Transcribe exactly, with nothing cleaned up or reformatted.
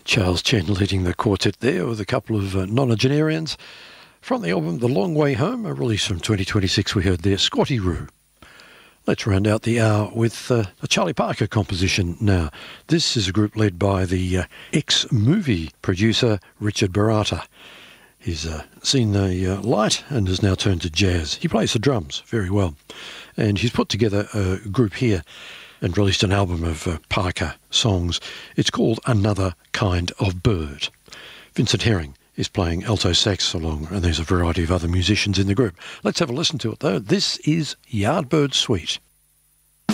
Charles Chen leading the quartet there with a couple of uh, nonagenarians. From the album The Long Way Home, a release from twenty twenty-six, we heard there Squatty Roo. Let's round out the hour with uh, a Charlie Parker composition now. This is a group led by the uh, ex-movie producer Richard Baratta. He's uh, seen the uh, light and has now turned to jazz. He plays the drums very well. And he's put together a group here and released an album of uh, Parker songs. It's called Another Kind of Bird. Vincent Herring is playing alto sax along, and there's a variety of other musicians in the group. Let's have a listen to it, though. This is Yardbird Suite.